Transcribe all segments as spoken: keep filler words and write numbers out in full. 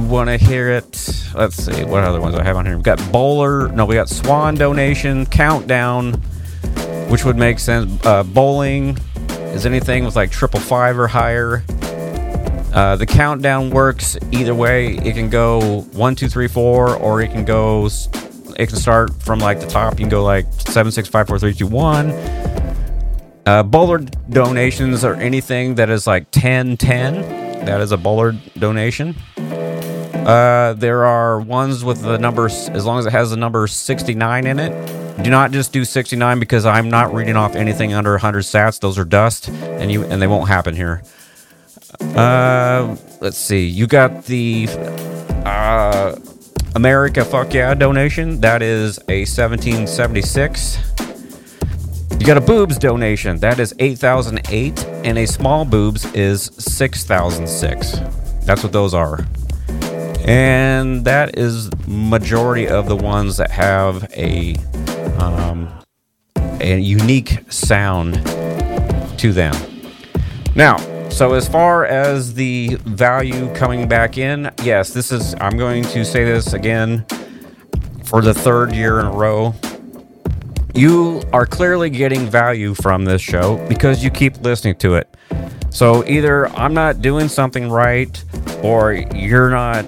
want to hear it, let's see, what other ones I have on here? We've got Bowler, no, we got Swan Donation, Countdown, which would make sense. Uh, bowling is anything with like triple five or higher. Uh, the countdown works either way. It can go one, two, three, four, or it can go, it can start from like the top. You can go like seven, six, five, four, three, two, one. Uh, bowler donations are anything that is like ten, ten. That is a bowler donation. Uh, there are ones with the numbers, as long as it has the number sixty-nine in it. Do not just do sixty-nine because I'm not reading off anything under one hundred sats. Those are dust, and you and they won't happen here. Uh, let's see. You got the uh, America Fuck Yeah donation. That is a seventeen seventy-six. You got a boobs donation. That is eight thousand eight, and a small boobs is six thousand six. That's what those are. And that is majority of the ones that have a um, a unique sound to them. Now, so as far as the value coming back in, yes, this is, I'm going to say this again for the third year in a row. You are clearly getting value from this show because you keep listening to it. So either I'm not doing something right, or you're not,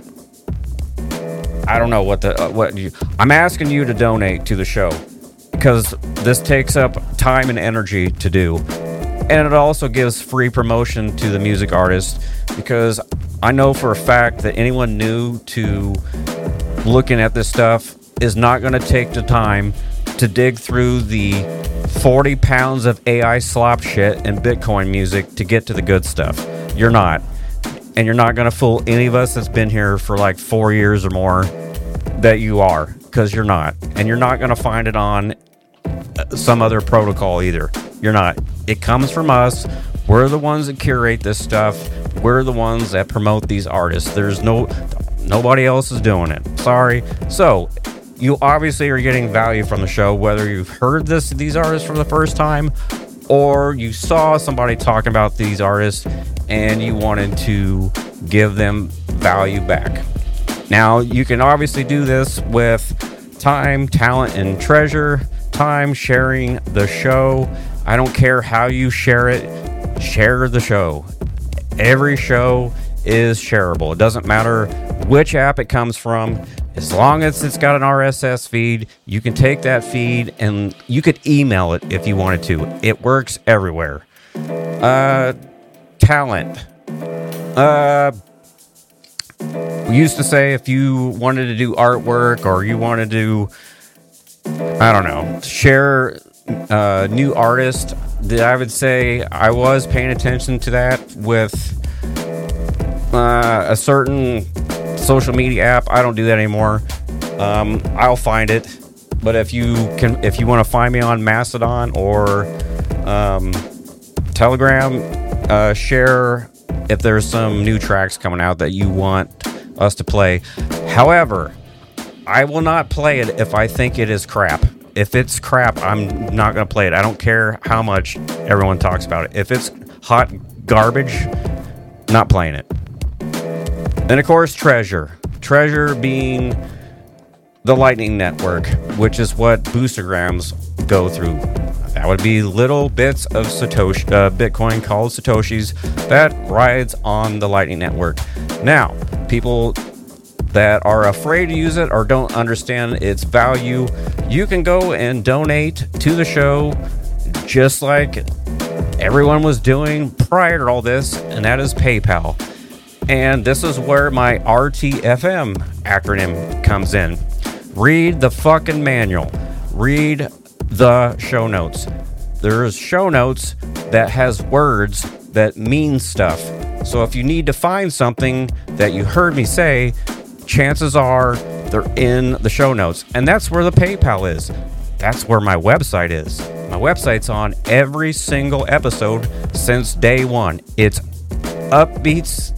I don't know what the, uh, what you, I'm asking you to donate to the show because this takes up time and energy to do. And it also gives free promotion to the music artist because I know for a fact that anyone new to looking at this stuff is not going to take the time to dig through the forty pounds of A I slop shit and Bitcoin music to get to the good stuff. You're not. And you're not going to fool any of us that's been here for like four years or more that you are, because you're not. And you're not going to find it on some other protocol either. You're not. It comes from us. We're the ones that curate this stuff. We're the ones that promote these artists. There's no, nobody else is doing it. Sorry. So you obviously are getting value from the show, whether you've heard this these artists for the first time, or you saw somebody talking about these artists and you wanted to give them value back. Now, you can obviously do this with time, talent, and treasure. Time sharing the show. I don't care how you share it. Share the show. Every show is shareable. It doesn't matter which app it comes from. As long as it's got an R S S feed, you can take that feed and you could email it if you wanted to. It works everywhere. Uh, talent. Uh, we used to say if you wanted to do artwork or you wanted to, I don't know, share uh, new artists, that I would say I was paying attention to that with uh, a certain social media app. I don't do that anymore. Um, I'll find it, but if you can, if you want to find me on Mastodon or um, Telegram, uh, share if there's some new tracks coming out that you want us to play. However, I will not play it if I think it is crap. If it's crap, I'm not going to play it. I don't care how much everyone talks about it. If it's hot garbage, not playing it. Then, of course, treasure. Treasure being the Lightning Network, which is what boostergrams go through. That would be little bits of Satoshi, uh, Bitcoin called Satoshis that rides on the Lightning Network. Now, people that are afraid to use it or don't understand its value, you can go and donate to the show just like everyone was doing prior to all this, and that is PayPal. And this is where my R T F M acronym comes in. Read the fucking manual. Read the show notes. There's show notes that has words that mean stuff. So if you need to find something that you heard me say, chances are they're in the show notes. And that's where the PayPal is. That's where my website is. My website's on every single episode since day one. It's upbeats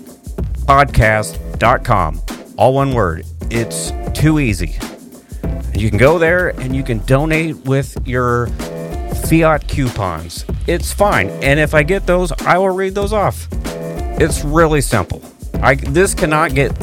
podcast dot com. All one word. It's too easy. You can go there and you can donate with your fiat coupons. It's fine. And if I get those, I will read those off. It's really simple. I, this cannot get